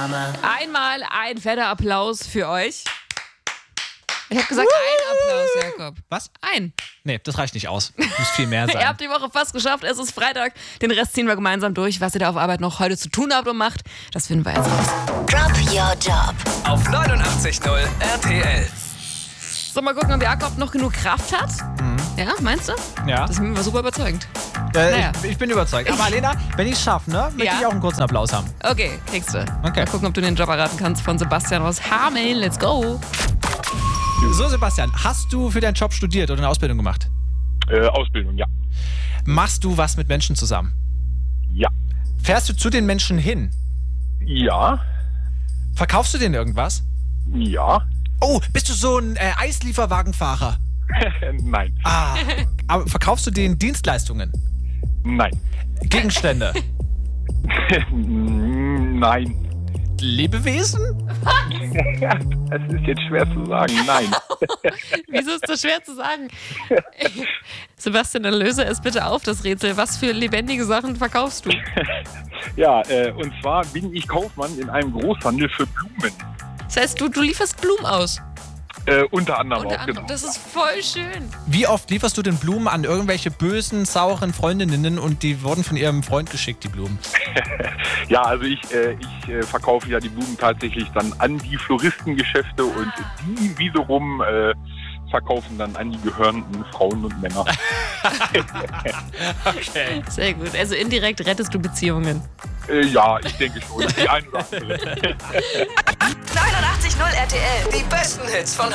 Einmal ein fetter Applaus für euch. Ich habe gesagt, ein Applaus, Jakob. Was? Ein. Nee, das reicht nicht aus. Muss viel mehr sein. Ihr habt die Woche fast geschafft. Es ist Freitag. Den Rest ziehen wir gemeinsam durch. Was ihr da auf Arbeit noch heute zu tun habt und macht, das finden wir jetzt raus. Drop Your Job. Auf 89.0 RTL. So, mal gucken, ob Jakob noch genug Kraft hat. Ja, meinst du? Ja. Das war super überzeugend. Naja. Ich bin überzeugt. Aber Alena, wenn ich es schaffe, ne, möchte ich auch einen kurzen Applaus haben. Okay, kriegst du. Okay. Mal gucken, ob du den Job erraten kannst von Sebastian aus Hameln. Let's go. So, Sebastian, hast du für deinen Job studiert oder eine Ausbildung gemacht? Ausbildung, ja. Machst du was mit Menschen zusammen? Ja. Fährst du zu den Menschen hin? Ja. Verkaufst du denen irgendwas? Ja. Oh, bist du so ein Eislieferwagenfahrer? Nein. Aber verkaufst du denen Dienstleistungen? Nein. Gegenstände? Nein. Lebewesen? Es ist jetzt schwer zu sagen. Nein. Wieso ist das schwer zu sagen? Sebastian, dann löse es bitte auf, das Rätsel. Was für lebendige Sachen verkaufst du? Ja, und zwar bin ich Kaufmann in einem Großhandel für Blumen. Das heißt, du lieferst Blumen aus. Unter anderem Unter auch. anderem. Genau. Das ist voll schön. Wie oft lieferst du denn Blumen an irgendwelche bösen, sauren Freundinnen und die wurden von ihrem Freund geschickt, die Blumen? Ja, also ich verkaufe ja die Blumen tatsächlich dann an die Floristengeschäfte und die wiederum verkaufen dann an die gehörenden Frauen und Männer. Okay. Sehr gut. Also indirekt rettest du Beziehungen. Ja, ich denke schon. Die ein oder andere. 89.0 RTL. Die besten Hits von